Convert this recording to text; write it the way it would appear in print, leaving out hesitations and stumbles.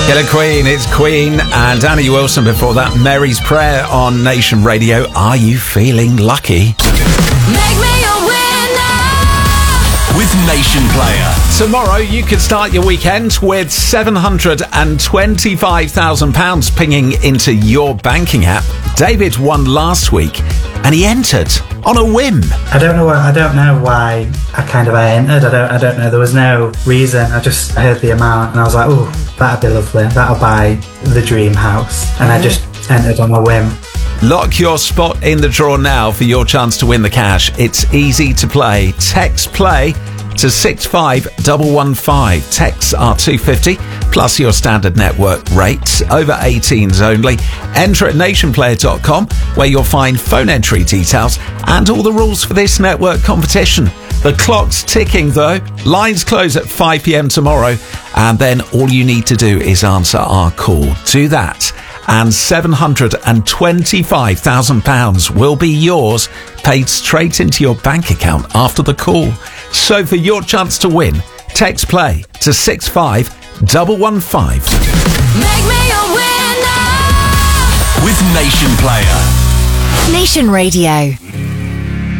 Killer Queen, it's Queen and Annie Wilson before that. Mary's Prayer on Nation Radio. Are you feeling lucky? Make me a winner with Nation Player. Tomorrow you could start your weekend with £725,000 pinging into your banking app. David won last week and he entered on a whim. I don't know why I entered. I don't know. There was no reason. I just heard the amount and I was like, oh, that'd be lovely. That'll buy the dream house. And I just entered on a whim. Lock your spot in the draw now for your chance to win the cash. It's easy to play. Text play to 65115. Texts are $2.50 plus your standard network rate. Over 18s only. Enter at nationplayer.com where you'll find phone entry details and all the rules for this network competition. The clock's ticking though. Lines close at 5 p.m. tomorrow and then all you need to do is answer our call. Do that and £725,000 will be yours, paid straight into your bank account after the call. So for your chance to win, text play to 65115. Make me a winner with Nation Player. Nation Radio.